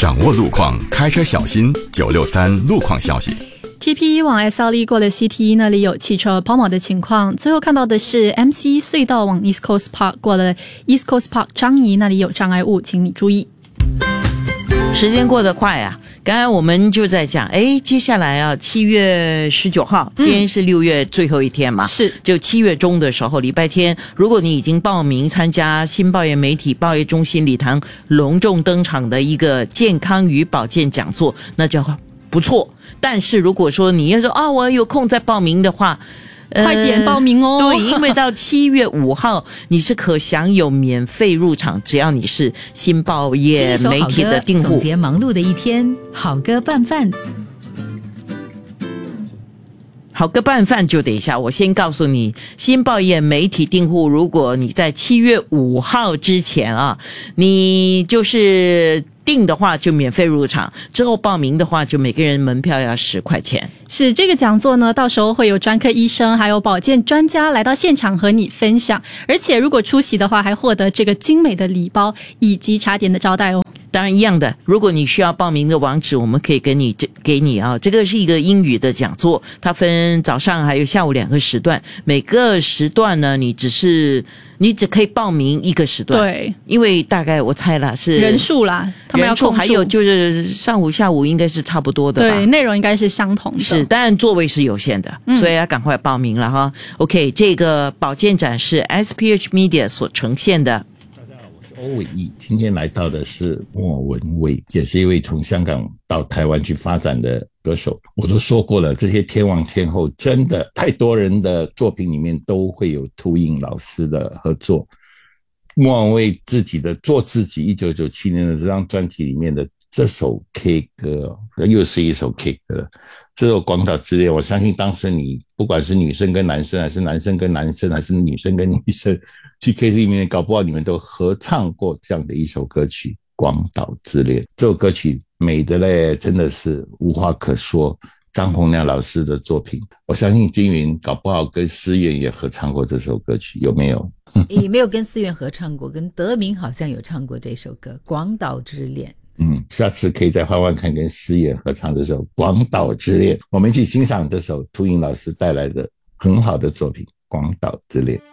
掌握路况，开车小心。963路况消息。 TP1 往 SLE 过了 CT1 那里有汽车抛锚的情况，最后看到的是 MC 隧道往 East Coast Park 过了 East Coast Park 樟宜那里有障碍物，请你注意。 时间过得快啊，刚才我们就在讲接下来啊7月19号今天是6月最后一天嘛， 是就7月中的时候礼拜天，如果你已经报名参加新报业媒体报业中心礼堂隆重登场的一个健康与保健讲座，那就不错。但是如果说你要说我有空再报名的话， 快点报名哦。 对，因为到7月5号你是可享有免费入场，只要你是新报业媒体的订户。 总结忙碌的一天，好歌拌饭。 好个拌饭就等一下，我先告诉你，新报业媒体订户，如果你在7月5号之前啊，你就是订的话就免费入场，之后报名的话就每个人门票要10块钱。 是这个讲座呢，到时候会有专科医生还有保健专家来到现场和你分享，而且如果出席的话还获得这个精美的礼包以及茶点的招待哦。 当然一样的，如果你需要报名的网址我们可以给你啊。这个是一个英语的讲座，它分早上还有下午2个时段，每个时段呢你只可以报名1个时段。 对， 因为大概我猜啦是人数啦，他们要控制， 还有就是上午下午应该是差不多的吧。 对，内容应该是相同的。 是，当然座位是有限的，所以要赶快报名了哈。OK， 这个保健展是 SPH Media 所呈现的。 欧伟毅今天来到的是莫文蔚，也是一位从香港到台湾去发展的歌手。我都说过了，这些天王天后真的太多人的作品里面都会有秃鹰老师的合作。莫文蔚自己的做自己1997年的这张专辑里面的这首 K 歌又是一首 K 歌，这首广岛之恋，我相信当时你不管是女生跟男生，还是男生跟男生，还是女生跟女生去 KTV 里面，搞不好你们都合唱过这样的一首歌曲《广岛之恋》。这首歌曲美的嘞，真的是无话可说。张洪亮老师的作品，我相信金云搞不好跟思源也合唱过这首歌曲，有没有？ 也没有跟思源合唱过，跟德明好像有唱过这首歌《广岛之恋》。 下次可以再换换看跟思源合唱这首《广岛之恋》，我们一起欣赏这首秃鹰老师带来的很好的作品《广岛之恋》。